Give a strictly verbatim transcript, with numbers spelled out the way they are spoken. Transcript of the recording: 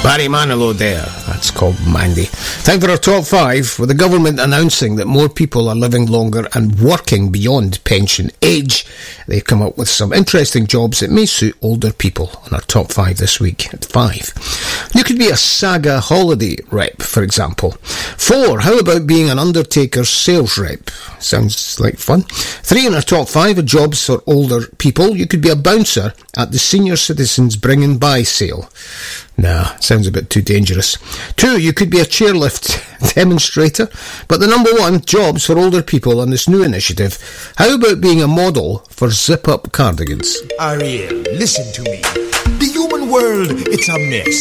Barry Manilow there. That's called Mandy. Time for our top five, with the government announcing that more people are living longer and working beyond pension age. They've come up with some interesting jobs that may suit older people on our top five this week at five. You could be a Saga holiday rep, for example. Four, how about being an Undertaker's sales rep? Sounds like fun. Three in our top five are jobs for older people. You could be a bouncer at the Senior Citizens Bring and Buy sale. Nah, sounds a bit too dangerous. Two, you could be a chairlift demonstrator. But the number one, jobs for older people on this new initiative. How about being a model for zip-up cardigans? Ariel, listen to me. The human world, it's a mess.